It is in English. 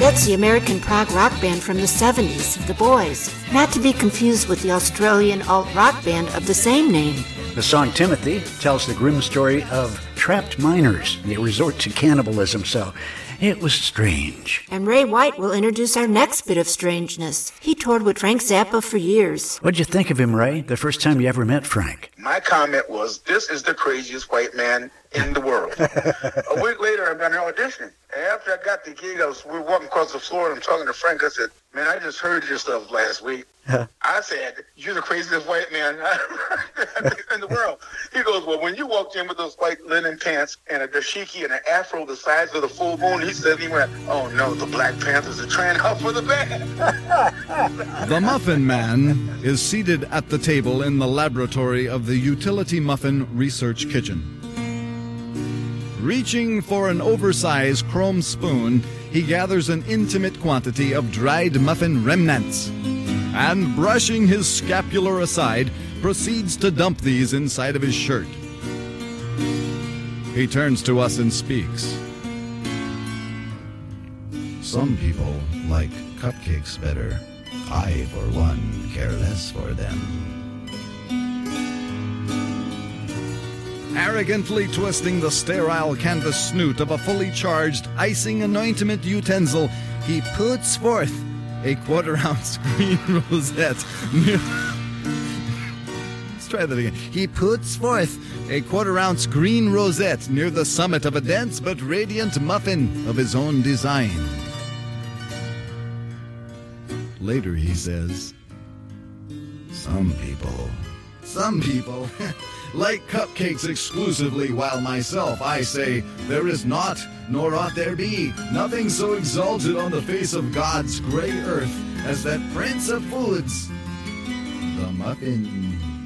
That's the American prog rock band from the 70s, The Boys, not to be confused with the Australian alt-rock band of the same name. The song Timothy tells the grim story of trapped miners. They resort to cannibalism, so it was strange. And Ray White will introduce our next bit of strangeness. He toured with Frank Zappa for years. What'd you think of him, Ray, the first time you ever met Frank? My comment was, this is the craziest white man in the world. A week later, I'm down there auditioning. And after I got the gig, we were walking across the floor, and I'm talking to Frank. I said, man, I just heard your stuff last week. I said, you're the craziest white man in the world. He goes, well, when you walked in with those white linen pants and a dashiki and an afro the size of the full moon, he went, oh no, the Black Panthers are trying out for the band. The Muffin Man is seated at the table in the laboratory of the Utility Muffin Research Kitchen. Reaching for an oversized chrome spoon, he gathers an intimate quantity of dried muffin remnants and, brushing his scapular aside, proceeds to dump these inside of his shirt. He turns to us and speaks. Some people like cupcakes better. I, for one, care less for them. Arrogantly twisting the sterile canvas snoot of a fully charged icing anointment utensil, he puts forth a quarter-ounce green rosette. Let's try that again. He puts forth a quarter-ounce green rosette near the summit of a dense but radiant muffin of his own design. Later he says, Some people like cupcakes exclusively, while myself, I say, there is not, nor ought there be, nothing so exalted on the face of God's gray earth as that prince of foods, the muffin.